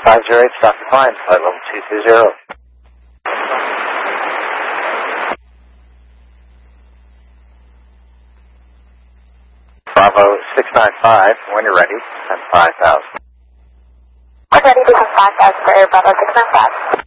508, stop the climb, flight level 220. Bravo 695, when you're ready, send 5,000. We're ready to send 5,000 for Air Bravo 695.